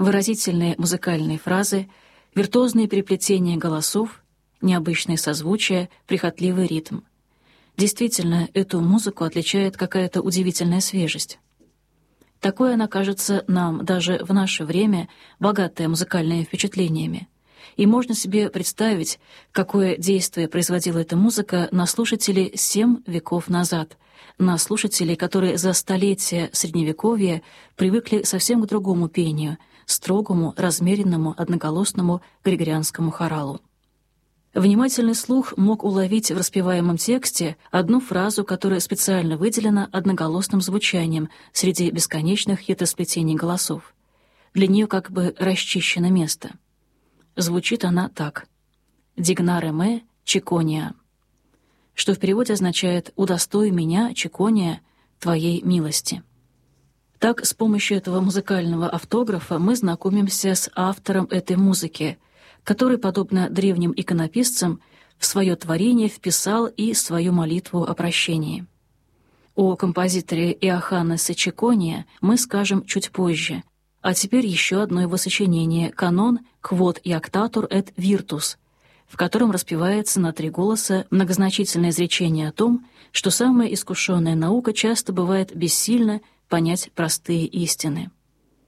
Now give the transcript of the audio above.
выразительные музыкальные фразы, виртуозные переплетения голосов, необычные созвучия, прихотливый ритм. Действительно, эту музыку отличает какая-то удивительная свежесть. Такое она кажется нам даже в наше время, богатая музыкальными впечатлениями. И можно себе представить, какое действие производила эта музыка на слушателей 7 веков назад, на слушателей, которые за столетия Средневековья привыкли совсем к другому пению, строгому, размеренному, одноголосному григорианскому хоралу. Внимательный слух мог уловить в распеваемом тексте одну фразу, которая специально выделена одноголосным звучанием среди бесконечных хитросплетений голосов. Для нее как бы расчищено место. Звучит она так: «Дигнаре ме чекония», что в переводе означает «удостой меня, чекония, твоей милости». Так, с помощью этого музыкального автографа мы знакомимся с автором этой музыки, который, подобно древним иконописцам, в свое творение вписал и свою молитву о прощении. О композиторе Иоханнесе Чекония мы скажем чуть позже, а теперь еще одно его сочинение — канон «Quod iactatur et virtus», в котором распевается на 3 голоса многозначительное изречение о том, что самая искушенная наука часто бывает бессильна понять простые истины.